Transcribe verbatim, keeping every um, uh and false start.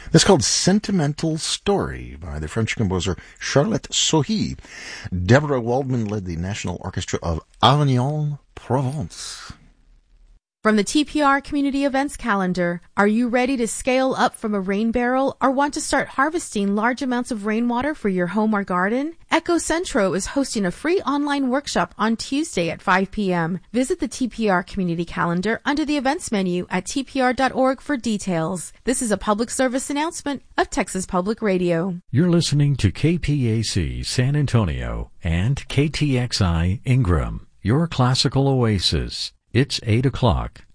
It's called Sentimental Story by the French composer Charlotte Sohi. Deborah Waldman led the National Orchestra of Avignon, Provence. From the T P R Community Events Calendar, are you ready to scale up from a rain barrel or want to start harvesting large amounts of rainwater for your home or garden? Ecocentro is hosting a free online workshop on Tuesday at five p.m. Visit the T P R Community Calendar under the events menu at t p r dot org for details. This is a public service announcement of Texas Public Radio. You're listening to K P A C San Antonio and K T X I Ingram, your classical oasis. It's eight o'clock.